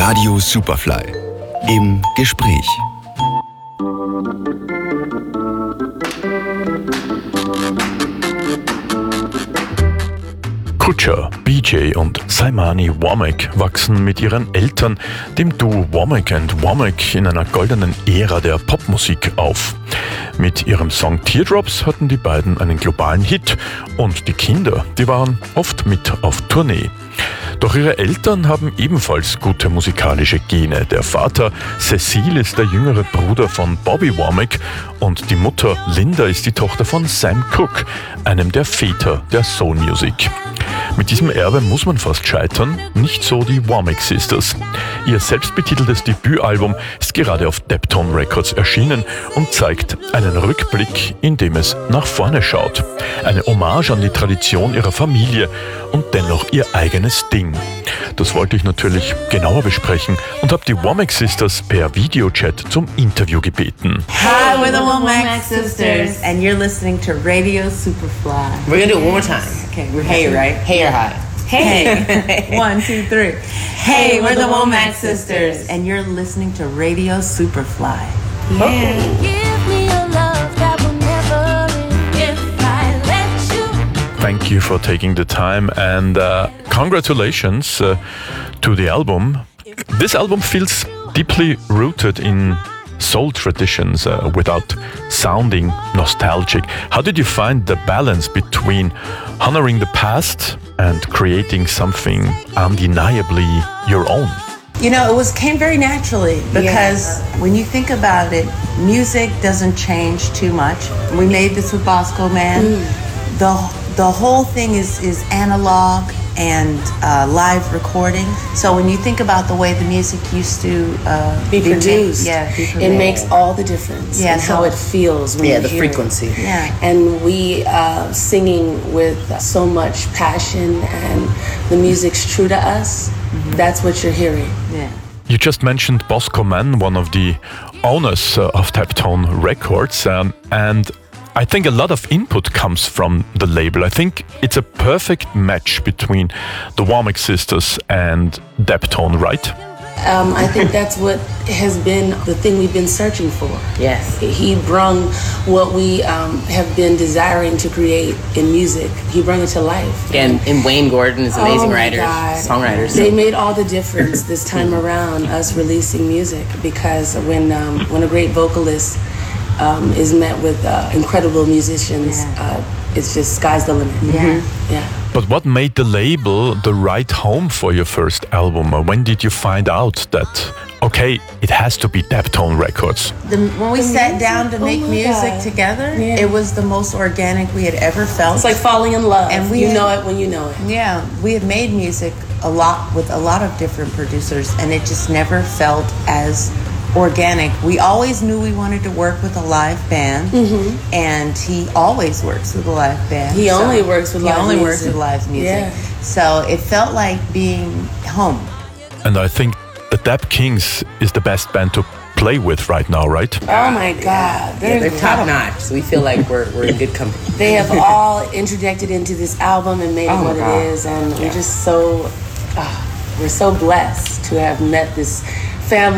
Radio Superfly im Gespräch. Kutscher, BJ und Saimani Womack wachsen mit ihren Eltern, dem Duo Womack & Womack, in einer goldenen Ära der Popmusik auf. Mit ihrem Song Teardrops hatten die beiden einen globalen Hit und die Kinder, die waren oft mit auf Tournee. Doch ihre Eltern haben ebenfalls gute musikalische Gene. Der Vater Cecil ist der jüngere Bruder von Bobby Womack und die Mutter Linda ist die Tochter von Sam Cooke, einem der Väter der Soul Music. Mit diesem Erbe muss man fast scheitern, nicht so die Womack Sisters. Ihr selbstbetiteltes Debütalbum ist gerade auf Deptone Records erschienen und zeigt einen Rückblick, in dem es nach vorne schaut. Eine Hommage an die Tradition ihrer Familie und dennoch ihr eigenes Ding. Das wollte ich natürlich genauer besprechen und habe die Womack Sisters per Videochat zum Interview gebeten. Hi, we're the Womack Sisters, and you're listening to Radio Superfly. We're gonna do it one more time. Okay, we're Hey, right? Hey or hi? Hey. 1, 2, 3. Hey, we're the Womack Sisters, and you're listening to Radio Superfly. Yeah. Give me a love that will never end if I let you. Thank you for taking the time and congratulations to the album. This album feels deeply rooted in soul traditions without sounding nostalgic. How did you find the balance between honoring the past and creating something undeniably your own? You know, came very naturally because when you think about it, music doesn't change too much. We made this with Bosco Man. The whole thing is analog and live recording. So when you think about the way the music used to be produced, it makes all the difference in how it feels when you the hear frequency. It. Yeah. And we singing with so much passion and the music's true to us. That's what you're hearing. Yeah. You just mentioned Bosco Man, one of the owners of Deptone Records, and I think a lot of input comes from the label. I think it's a perfect match between the Womack Sisters and Deptone, right? I think that's what has been the thing we've been searching for. Yes. He brung what we have been desiring to create in music. He brought it to life. And Wayne Gordon is an amazing writer, songwriter. They made all the difference this time around, us releasing music, because when a great vocalist is met with incredible musicians, it's just sky's the limit. Yeah. But what made the label the right home for your first album? When did you find out that, okay, it has to be Deptone Records? When we sat down to make music together, it was the most organic we had ever felt. It's like falling in love. And you know it when you know it. Yeah, we had made music a lot with a lot of different producers, and it just never felt as organic. We always knew we wanted to work with a live band, and he always works with a live band. He only works with live music. Yeah. So it felt like being home. And I think the Dap Kings is the best band to play with right now, right? Oh my God. They're top notch, so we feel like we're in good company. They have all interjected into this album and made it what it is, and we're just so, we're so blessed to have met this family